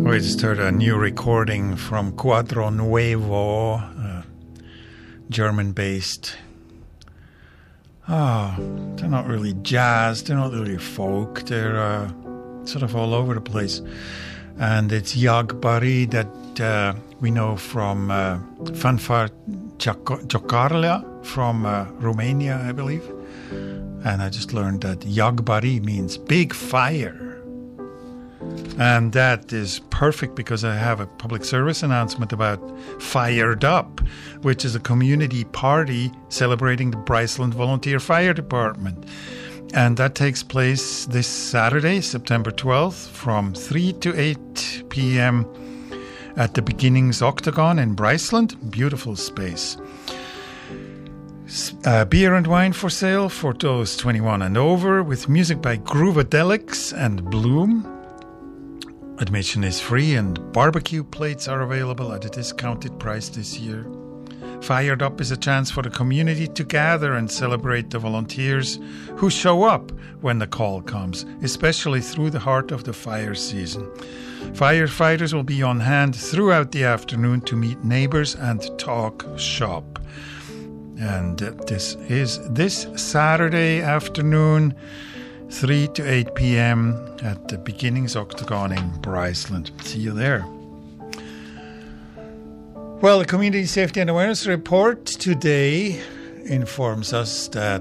We just heard a new recording from Cuadro Nuevo, German-based. They're not really jazz, they're not really folk, they're sort of all over the place. And it's Jag Bari that we know from Fanfare Ciocarlia from Romania, I believe. And I just learned that Jag Bari means big fire. And that is perfect because I have a public service announcement about Fired Up, which is a community party celebrating the Bryceland Volunteer Fire Department. And that takes place this Saturday, September 12th, from 3 to 8 p.m. at the Beginnings Octagon in Bryceland. Beautiful space. Beer and wine for sale for those 21 and over, with music by Groovadelics and Bloom. Admission is free and barbecue plates are available at a discounted price this year. Fired Up is a chance for the community to gather and celebrate the volunteers who show up when the call comes, especially through the heart of the fire season. Firefighters will be on hand throughout the afternoon to meet neighbors and talk shop. And this is this Saturday afternoon, 3 to 8 p.m. at the Beginnings Octagon in Bryceland. See you there. Well, the Community Safety and Awareness Report today informs us that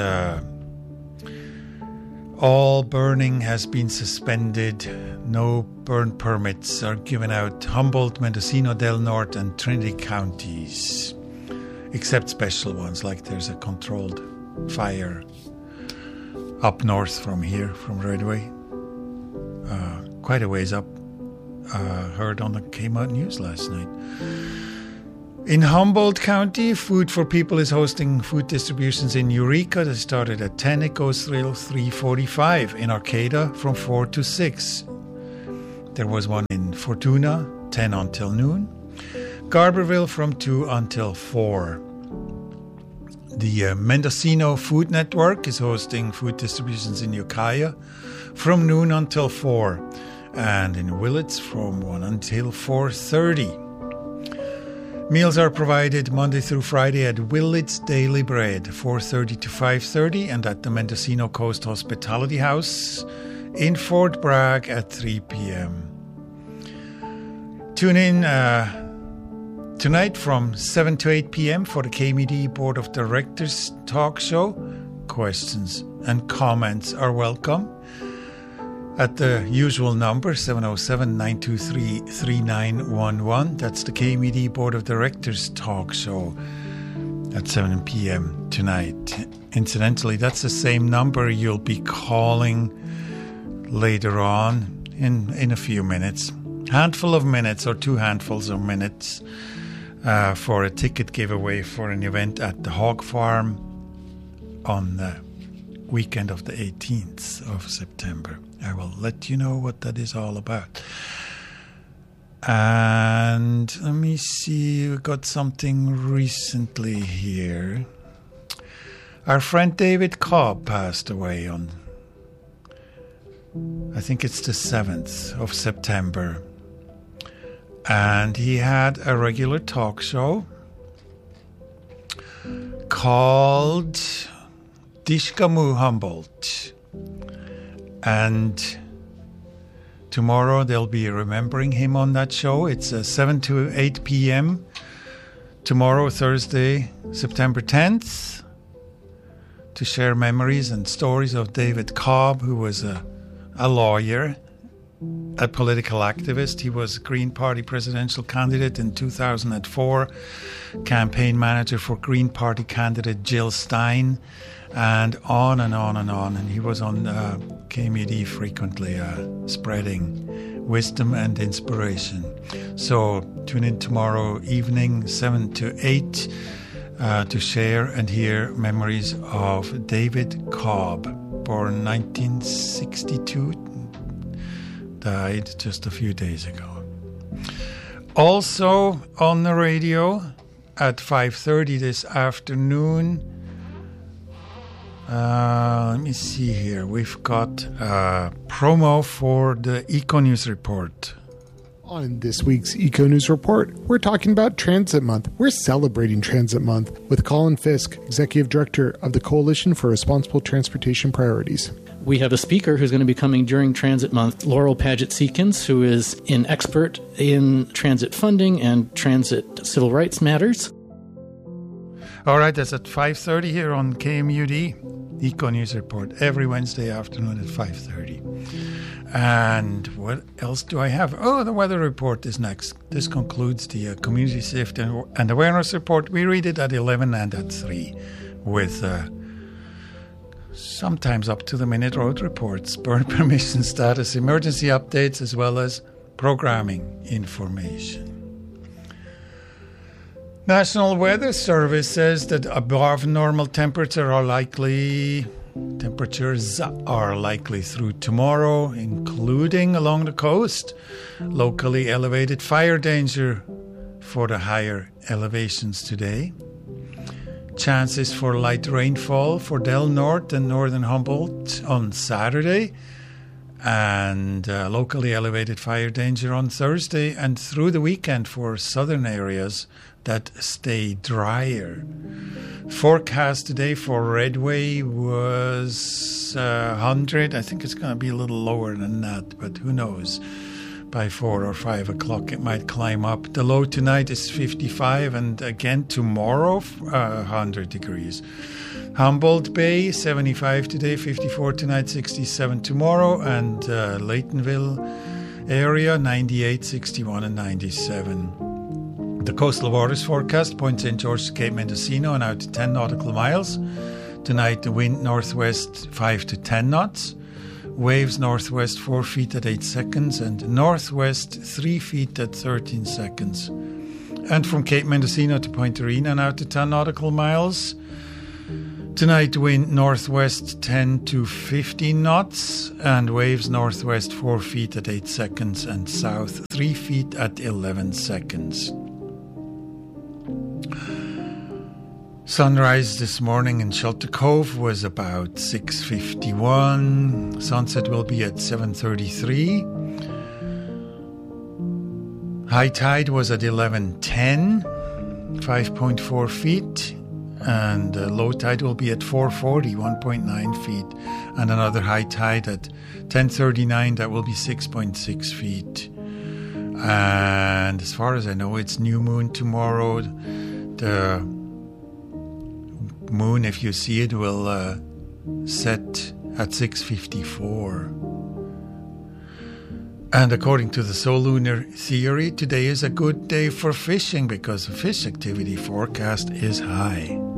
all burning has been suspended. No burn permits are given out. Humboldt, Mendocino del Norte and Trinity counties, except special ones, like there's a controlled fire up north from here, from Redway, quite a ways up. Heard on the came out news last night. In Humboldt County, Food for People is hosting food distributions in Eureka. That started at 10. It goes till 3:45. In Arcata, from 4 to 6. There was one in Fortuna, 10 until noon. Garberville from 2 until 4. The Mendocino Food Network is hosting food distributions in Ukiah from noon until 4, and in Willits from 1 until 4:30. Meals are provided Monday through Friday at Willits Daily Bread, 4:30 to 5:30, and at the Mendocino Coast Hospitality House in Fort Bragg at 3 p.m. Tune in tonight from 7 to 8 p.m. for the KMED Board of Directors talk show. Questions and comments are welcome at the usual number, 707-923-3911. That's the KMED Board of Directors talk show at 7 p.m. tonight. Incidentally, that's the same number you'll be calling later on in a few minutes. Handful of minutes or 2 handfuls of minutes for a ticket giveaway for an event at the Hog Farm on the weekend of the 18th of September. I will let you know what that is all about. And let me see, we got something recently here. Our friend David Cobb passed away on, I think it's the 7th of September. And he had a regular talk show called Dishkamu Humboldt. And tomorrow they'll be remembering him on that show. It's 7 to 8 p.m. tomorrow, Thursday, September 10th, to share memories and stories of David Cobb, who was a lawyer, a political activist. He was Green Party presidential candidate in 2004, campaign manager for Green Party candidate Jill Stein, and on and on and on. And he was on KMED frequently, spreading wisdom and inspiration. So tune in tomorrow evening, 7 to 8, to share and hear memories of David Cobb, born 1962, died just a few days ago. Also on the radio at 5:30 this afternoon, let me see here, we've got a promo for the Eco News Report On this week's Eco News Report, we're talking about Transit Month. We're celebrating Transit Month with Colin Fisk, Executive Director of the Coalition for Responsible Transportation Priorities. We have a speaker who's going to be coming during Transit Month, Laurel Paget-Seekins, who is an expert in transit funding and transit civil rights matters. All right, that's at 5:30 here on KMUD, Eco News Report, every Wednesday afternoon at 5:30. And what else do I have? Oh, the weather report is next. This concludes the Community Safety and Awareness Report. We read it at 11 and at 3 with sometimes up-to-the-minute road reports, burn permission status, emergency updates, as well as programming information. National Weather Service says that above normal temperatures are likely through tomorrow, including along the coast. Locally elevated fire danger for the higher elevations today. Chances for light rainfall for Del Norte and northern Humboldt on Saturday. And locally elevated fire danger on Thursday and through the weekend for southern areas that stay drier. Forecast today for Redway was 100. I think it's going to be a little lower than that, but who knows? By 4 or 5 o'clock it might climb up. The low tonight is 55 and again tomorrow 100 degrees. Humboldt Bay 75 today, 54 tonight, 67 tomorrow, and Laytonville area 98, 61 and 97. The coastal waters forecast, Point St. George to Cape Mendocino and out to 10 nautical miles. Tonight the wind northwest 5 to 10 knots. Waves northwest 4 feet at 8 seconds and northwest 3 feet at 13 seconds. And from Cape Mendocino to Point Arena and out to 10 nautical miles. Tonight wind northwest 10 to 15 knots and waves northwest 4 feet at 8 seconds and south 3 feet at 11 seconds. Sunrise this morning in Shelter Cove was about 6:51. Sunset will be at 7:33. High tide was at 11:10, 5.4 feet. And low tide will be at 4:40, 1.9 feet. And another high tide at 10:39, that will be 6.6 feet. And as far as I know, it's new moon tomorrow. The moon, if you see it, will set at 6:54. And according to the solar lunar theory, today is a good day for fishing because the fish activity forecast is high.